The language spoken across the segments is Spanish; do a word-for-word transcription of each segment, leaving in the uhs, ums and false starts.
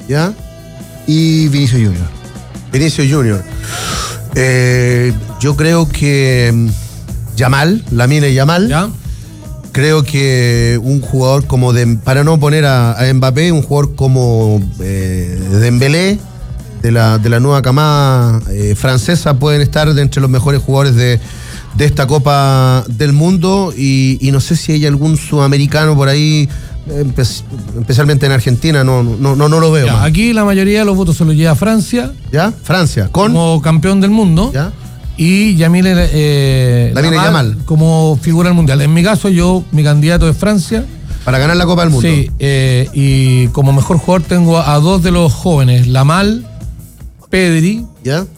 ¿Ya? Y Vinicius Junior. Vinicius Junior. Eh, yo creo que Yamal, Lamine Yamal. ¿Ya? Creo que un jugador como de, para no poner a, a Mbappé, un jugador como eh, Dembélé, de la, de la nueva camada eh, francesa, pueden estar de entre los mejores jugadores de, de esta Copa del Mundo. Y, y no sé si hay algún sudamericano por ahí, empe- especialmente en Argentina, no, no, no, no lo veo. Ya, aquí la mayoría de los votos se los lleva Francia. ¿Ya? Francia, con. Como campeón del mundo. ¿Ya? Y Yamil eh, Lamine Yamal como figura del mundial. En mi caso, yo, mi candidato es Francia. Para ganar la Copa del Mundo. Sí, eh, y como mejor jugador tengo a dos de los jóvenes, Lamal, Pedri, ¿Ya?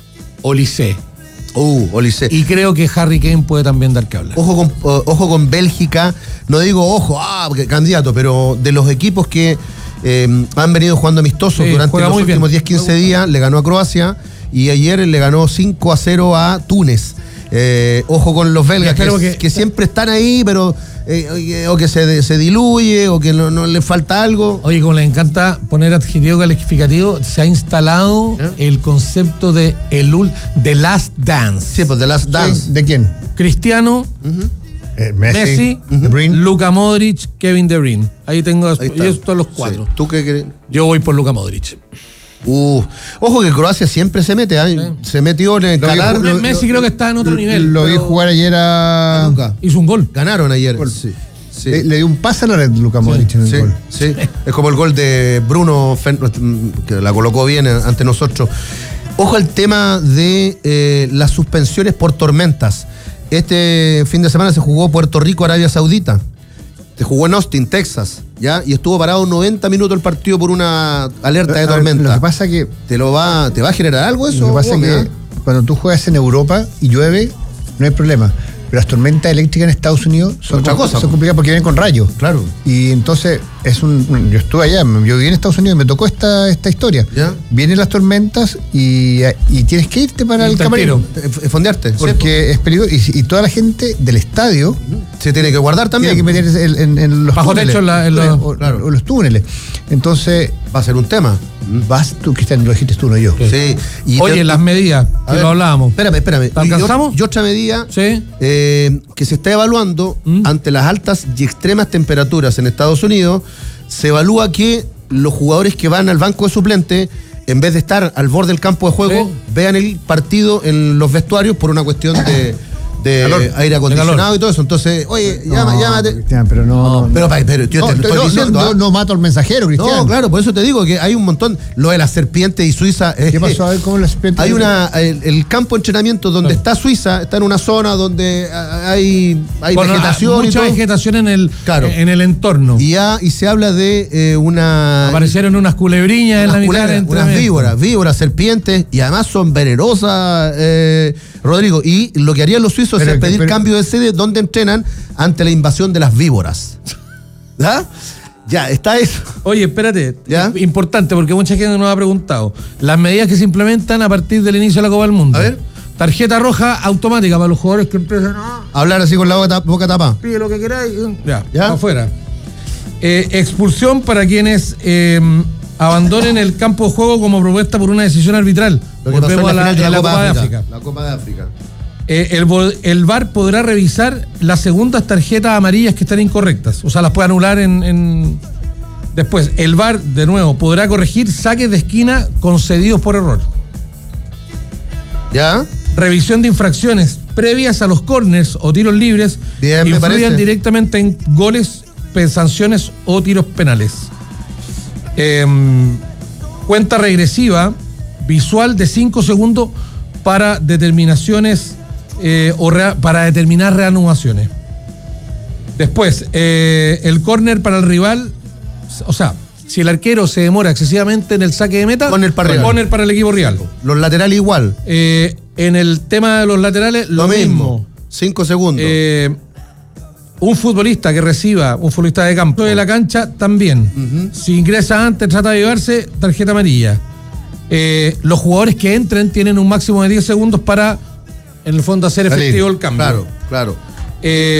Olise. Uh, Olise. Y creo que Harry Kane puede también dar que hablar. Ojo con, uh, ojo con Bélgica, no digo ojo, ah, porque candidato, pero de los equipos que eh, han venido jugando amistosos Sí, durante juega los muy últimos bien. diez quince días, le ganó a Croacia y ayer le ganó cinco a cero a Túnez. Eh, ojo con los belgas, que, que, que siempre están ahí, pero eh, o que se, se diluye, o que no, no le falta algo. Oye, como le encanta poner adjetivo calificativo, se ha instalado ¿Eh? el concepto de el ul- The Last Dance. Sí, pues de las Dance. ¿De quién? Cristiano, Uh-huh. Eh, Messi, De Bruyne. Luka Modric, Kevin De Bruyne. Ahí tengo Ahí está. ellos todos los cuatro. Sí. ¿Tú qué crees? Yo voy por Luka Modric. Uh, ojo que Croacia siempre se mete, ¿eh? Sí. Se metió en el Lo vi calar. ju- lo- Messi creo que está en otro nivel. Lo vi pero jugar ayer a. Nunca. Hizo un gol. Ganaron ayer. Gol. Sí. Sí. Le, le dio un pase a la red Luka Modric en el Sí, gol. sí. Es como el gol de Bruno, Fen- que la colocó bien ante nosotros. Ojo al tema de eh, las suspensiones por tormentas. Este fin de semana se jugó Puerto Rico, Arabia Saudita. Se jugó en Austin, Texas, ¿ya? Y estuvo parado noventa minutos el partido por una alerta de A ver, tormenta. Lo que pasa que, ¿Te lo va, te va a generar algo eso? lo que, pasa Gómez, que ah? cuando tú juegas en Europa y llueve, no hay problema. Pero las tormentas eléctricas en Estados Unidos son, Otra cosa, son po. complicadas porque vienen con rayos. Claro. Y entonces es un, un- yo estuve allá, yo viví en Estados Unidos y me tocó esta, esta historia. ¿Ya? Vienen las tormentas y, y tienes que irte para el Irte al camerino. tiro. Eh, Fondearte. Porque es peligroso. Y, y toda la gente del estadio Se tiene que guardar también. tiene que meterse en, en- en los Bajo túneles. techo en la- en los- o, claro. o los túneles. Entonces, Va a ser un tema. vas tú, Cristian, lo dijiste tú, no yo. Sí. Y Oye, te- las medidas, A que ver, lo hablábamos. Espérame, espérame. ¿La alcanzamos? Y, y otra medida Sí. eh, que se está evaluando ¿Mm? ante las altas y extremas temperaturas en Estados Unidos, se evalúa que los jugadores que van al banco de suplente, en vez de estar al borde del campo de juego, Sí. vean el partido en los vestuarios por una cuestión de, de Calor, aire acondicionado de calor. y todo eso. Entonces, oye, llama, No, llámate. Cristian, pero no. no, Pero, pa- pero yo no, te lo estoy no, diciendo. no, ¿ah? no mato al mensajero, Cristian. No, claro, por eso te digo que hay un montón. Lo de las serpientes y Suiza. eh, ¿Qué pasó? A ver, ¿cómo la serpiente? Hay una. El, el campo de entrenamiento donde está Suiza está en una zona donde ah, hay, hay Bueno, vegetación y mucha todo. vegetación en el, Claro. en el entorno. Y, ya, y se habla de eh, una. Aparecieron unas culebriñas en unas la mitad culebras, del unas entrenamiento. víboras, víboras, serpientes, y además son venenosas, eh, Rodrigo. Y lo que harían los suizos Pero es que- pedir pero- cambio de sede donde entrenan ante la invasión de las víboras. ¿Ya? Ya, está eso. Oye, espérate, ¿Ya? importante porque mucha gente nos ha preguntado. Las medidas que se implementan a partir del inicio de la Copa del Mundo. A ver. Tarjeta roja automática para los jugadores que empiezan a Hablar así con la boca, boca tapada. pide lo que queráis. Ya, ¿Ya? pa' afuera. Eh, expulsión para quienes eh, abandonen el campo de juego como propuesta por una decisión arbitral. Lo que pasó en Volvemos la a final de en la, Copa, de África. África. La Copa de África. Eh, el, vo- el V A R podrá revisar las segundas tarjetas amarillas que están incorrectas. O sea, las puede anular en, en... Después, el V A R, de nuevo, podrá corregir saques de esquina concedidos por error. ¿Ya? Revisión de infracciones previas a los corners o tiros libres Bien, que me influyan parece. directamente en goles, pe- sanciones o tiros penales. Em, cuenta regresiva visual de cinco segundos para determinaciones eh, o rea- para determinar reanudaciones. Después, eh, el córner para el rival, o sea, si el arquero se demora excesivamente en el saque de meta, Córner para el rival. córner para el equipo rival. Los laterales igual. Eh, en el tema de los laterales, lo, mismo. Cinco segundos. Eh, un futbolista que reciba, un futbolista de campo de la cancha, también. Ujú. Si ingresa antes, trata de llevarse, tarjeta amarilla. Eh, los jugadores que entren tienen un máximo de diez segundos para, en el fondo, hacer Salir. efectivo el cambio. Claro, claro. Eh,